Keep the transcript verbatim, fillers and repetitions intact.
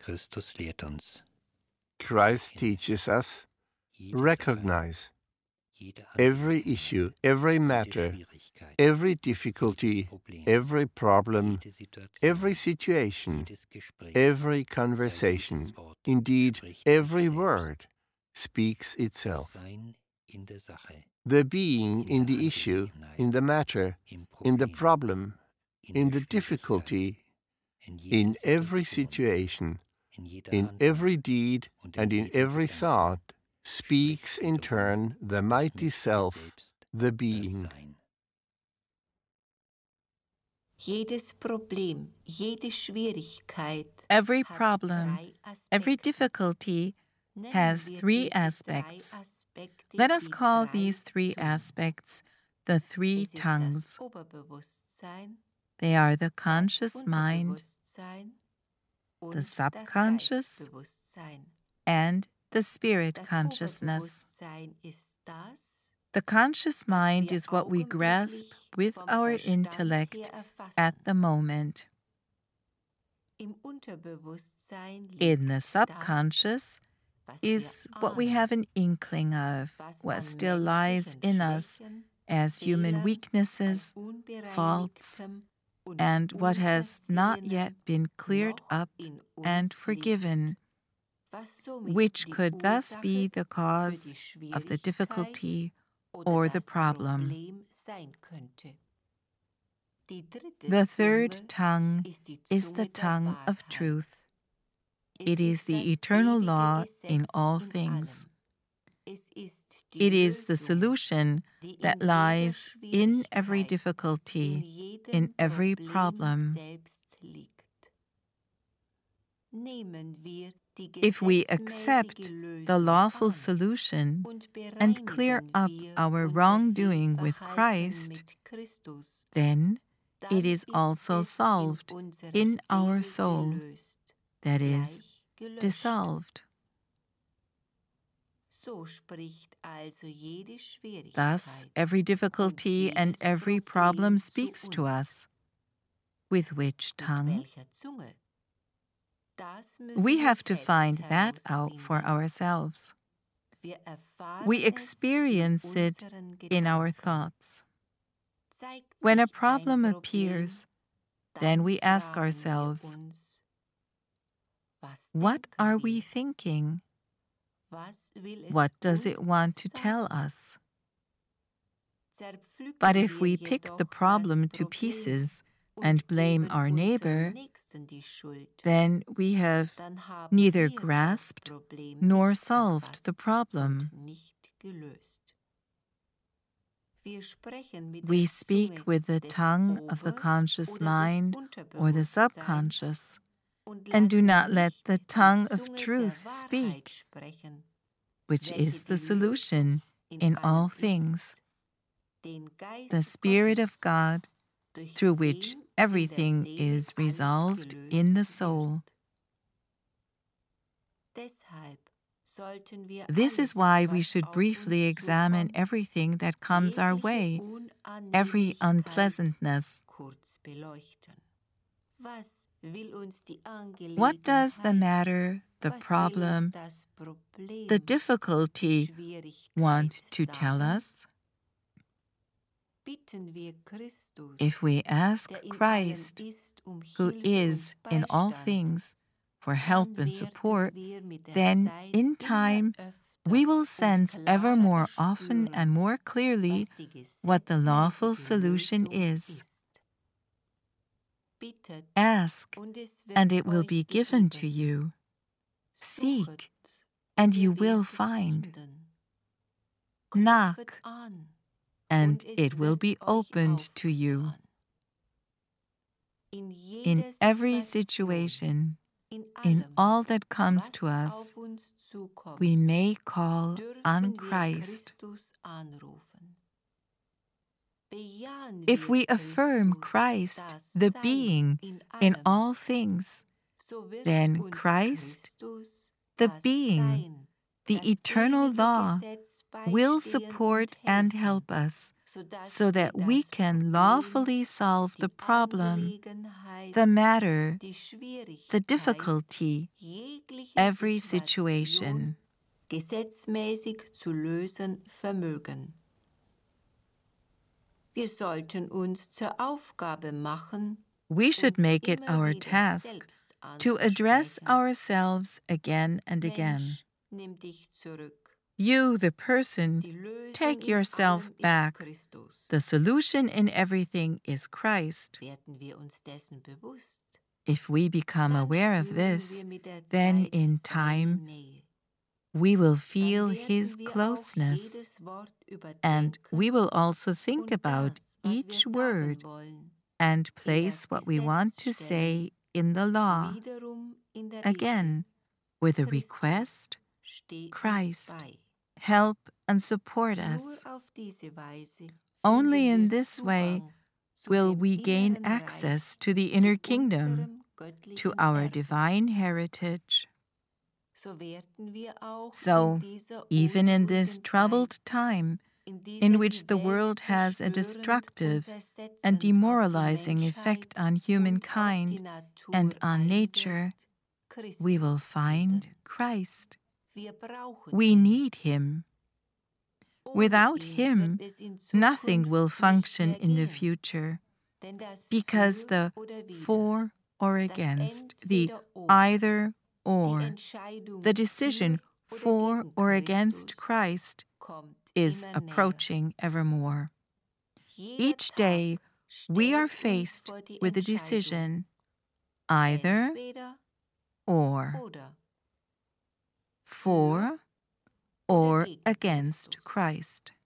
Christus lehrt uns. Christ teaches us, recognize every issue, every matter, every difficulty, every problem, every situation, every conversation, indeed every word speaks itself. The being in the issue, in the matter, in the problem, in the difficulty, in every situation, in every deed and in every thought, speaks in turn the mighty self, the being. Jedes Problem, jede Schwierigkeit, Every problem, every difficulty has three aspects. Let us call these three aspects the three tongues. They are the conscious mind, the subconscious, and the spirit consciousness. The conscious mind is what we grasp with our intellect at the moment. In the subconscious is what we have an inkling of, what still lies in us as human weaknesses, faults, and what has not yet been cleared up and forgiven, which could thus be the cause of the difficulty or the problem. The third tongue is the tongue of truth. It is the eternal law in all things. It is the solution that lies in every difficulty, in every problem. If we accept the lawful solution and clear up our wrongdoing with Christ, then it is also solved in our soul, that is, dissolved. Thus, every difficulty and every problem speaks to us. With which tongue? We have to find that out for ourselves. We experience it in our thoughts. When a problem appears, then we ask ourselves, what are we thinking? What does it want to tell us? But if we pick the problem to pieces and blame our neighbor, then we have neither grasped nor solved the problem. We speak with the tongue of the conscious mind or the subconscious, and do not let the tongue of truth speak, which is the solution in all things, the Spirit of God, through which everything is resolved in the soul. This is why we should briefly examine everything that comes our way, every unpleasantness. What does the matter, the problem, the difficulty want to tell us? If we ask Christ, who is in all things, for help and support, then in time we will sense ever more often and more clearly what the lawful solution is. Ask, and it will be given to you. Seek, and you will find. Knock, and it will be opened to you. In every situation, in all that comes to us, we may call on Christ. If we affirm Christ, the being, in all things, then Christ, the being, the eternal law, will support and help us so that we can lawfully solve the problem, the matter, the difficulty, every situation. Gesetzmäßig zu lösen vermögen. Wir sollten uns zur Aufgabe machen, We should make it our task to address ourselves again and again. nimm dich zurück. You, the person, Die Lösung take in yourself allem ist back. Christus. The solution in everything is Christ. Werden wir uns dessen bewusst, If we become dann aware of spüren this, wir mit der then Zeit in seine time Nähe. we will Dann feel werden His wir auch closeness, jedes Wort and überdenken we will also think und about das, was wir each sagen word wollen, and das place what we want to Gesetz say in the law. wiederum in der Again, with a Christus, request, steh uns Christ, bei. help and support Nur us. auf diese Weise Only finden in wir this way Zugang zu will dem we gain inneren access Reich, to the zu inner kingdom, unserem göttlichen to our Erbe. divine heritage. So werden wir auch So, in dieser even in this unruhigen troubled Zeit, time, in dieser in die which the Welt world has a zerstörend und destructive versetzend and auf die demoralizing Menschheit effect on und auf die humankind Natur and on nature, einwirkt, we will Christus find finden. Christ. Wir brauchen We ihn. need Him. Ohne Without ihn Him, wird es in nothing Zukunft will nicht function mehr in the gehen, future, denn das because Für the oder Wider, for or das against, the Entweder oder, either die or, Entscheidung the decision für oder for gegen or against Christus Christ kommt is immer näher. approaching evermore. Jeder Each Tag day, we are stellt uns faced vor die with a Entscheidung, decision, either entweder or, oder, for oder or gegen against Christus. Christ.